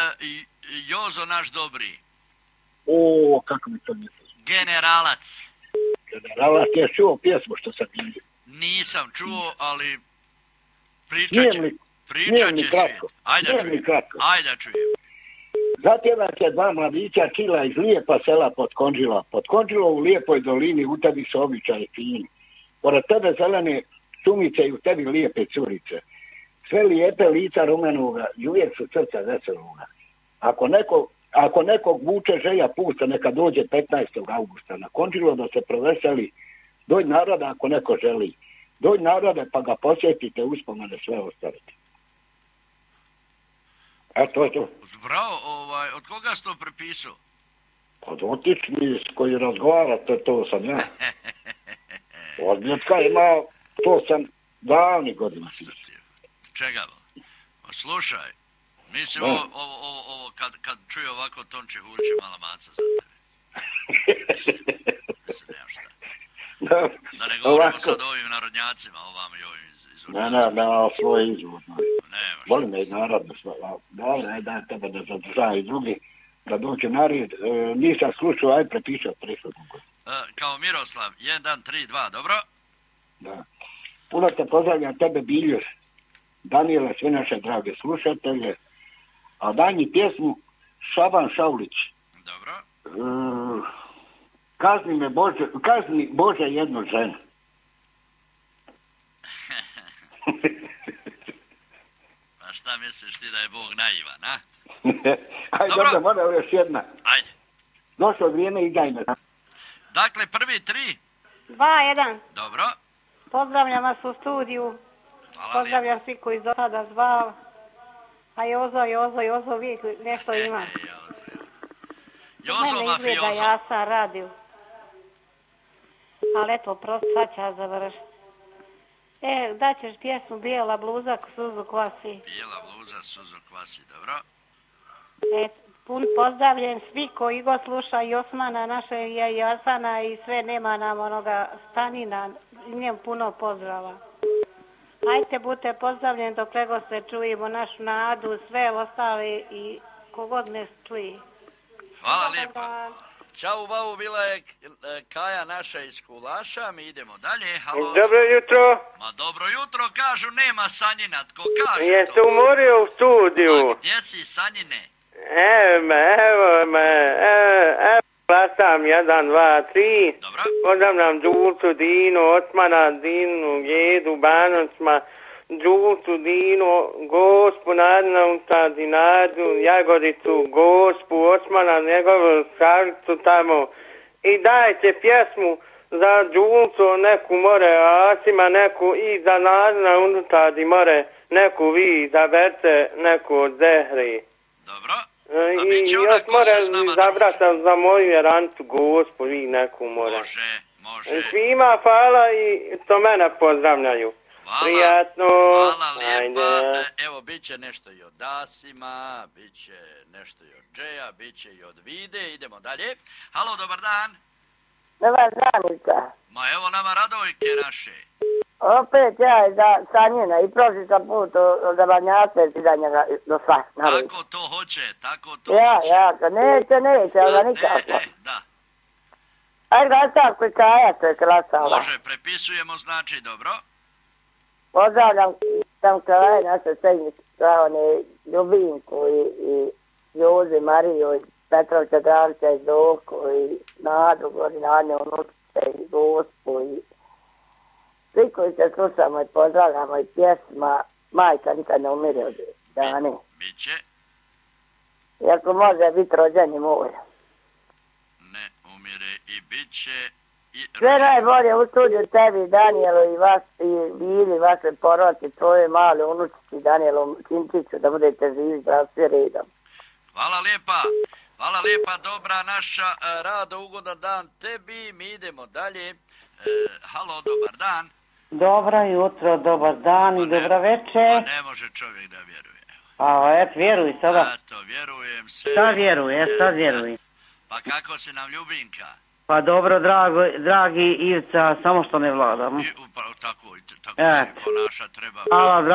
Jozo naš dobri. O, kako mi to misliš? Generalac. Generalac, ja čuo pjesmu što sam vidio. Nisam čuo, ali pričat će svijet. Ajde da čujem. Zatjedan će dva mladića čila iz lijepa sela pod Konđilo u lijepoj dolini, u tebi su običaji fini. Pored tebe zelene šumice i u tebi lijepe curice. Sve lijepe lica rumenoga i uvijek su srca veseloga. Ako nekog vuče želja pusta, neka dođe 15. augusta na Konđilo da se proveseli. Dođi naroda ako neko želi. Dođi narode pa ga posjetite, uspomene sve ostavite. To je to. Bravo, od koga si to prepisao? Od otični s koji razgovarate, to sam ja. Od Mjetka ima, to sam davni godina. Čega? Slušaj, mislim ovo kad čuje ovako Tonči Hulić mala maca za tebe. Mislim, nema šta. Da ne govorimo sad o ovim narodnjacima, ovam i ovim izvodnjacima. Ne, svoje izvodno. Volim me i narodno svoje. Dobre, daj tebe da zadržava i drugi, da dođe narijed. Nisam slušao, aj prepišao prisutno. Kao Miroslav, 1, 3, 2, dobro? Da. Puno te pozdravljam tebe, Biljus, Daniela, sve naše drage slušatelje. A danji pjesmu Šaban Šaulić. Dobro. Kazni Bože jednu ženu. Pa šta misliš ti da je Bog naivan, a? Ajde, dobro, moram još jedna. Ajde. Došlo vrijeme i daj me. Dakle, prvi 3. 2, 1. Dobro. Pozdravljam vas u studiju. Hvala pozdravljam svi koji do sada zvao. A Jozo, uvijek nešto ima. Jozo mafiozo. Mene ja sam radio. Ali eto, prosto sad ću ja završiti. Daćeš pjesmu Bijela bluza, suzu kvasi. Bijela bluza, suzu kvasi, dobro. Pun pozdravljen svi koji go sluša i Osmana, naše i Asana i sve, nema nam onoga Stanina, njem puno pozdrava. Ajte, budite pozdravljeni dok lego se čujemo, našu Nadu, sve ostale i kogod ne čuje. Hvala lijepa. Ćao, bavu, bila je Kaja naša iz Kulaša, mi idemo dalje. Halo. Dobro jutro. Ma dobro jutro, kažu, nema Sanjina, tko kaže to? Jeste umorio u studiju? Ma gdje si, Sanjine? Evo, glasam 1, 2, 3. Dobro. Pozdravljam Đulcu, Dinu, Osmana, Dinu, Gedu, Banovcima, Đulcu, Dinu, Gospu, Nadnauta, Dinadu, Jagodicu, Gospu, Osmana, njegovu šaricu tamo. I dajte pjesmu za Đulcu, neku more, Asima, neku i za Nadnauta, di more, neku vi izaberte, neku od Zehri. Dobro. I još moram zabratam za moju jerancu Gospu, vi neku more. Može. Svima hvala i to mene pozdravljaju. Hvala. Prijatno. Hvala lijepa. Evo, bit će nešto i od Asima, bit će nešto i od Džeja, bit će i od Vide. Idemo dalje. Halo, dobar dan. Dobar dan, Ica. Ma evo nama Radojke naše. Opet ja za Sanjina i prošli sam put od Banjaca i da njega do sva. Tako to hoće. Ja, neće, ali nikako. Da. Ajde glasam koji Kaja to je glasala. Može, prepisujemo, znači, dobro. Pozdravljam sam Kaja, naša srednjica, Ljubinku i Jozi, Mariju, i Petrovća, Dravića, i Zoku, i Nadu, Nadne, Unučice, i Gospu, i svi koji se slušamo i pozdravljamo i pjesma Majka nikad ne umire od dane. Biće. Iako može biti rođeni moj. Ne umire i bit će. Sve najbolje u studiju tebi, Danijelu i vas i Vili, vaše porodice, tvoje male unučici, Danijelu Kinčiću, da budete živi, da sve redom. Hvala lijepa, dobra naša Rado, ugodan dan tebi, mi idemo dalje. Halo, dobar dan. Dobro jutro, dobar dan i dobra večer. Pa ne može čovjek da vjeruje. Pa vjeruj sada. Eto, vjerujem se. Sad vjeruj. Pa kako si nam Ljubinka? Pa dobro, dragi Ivica, samo što ne vladam. Tako se ponaša treba. Hvala,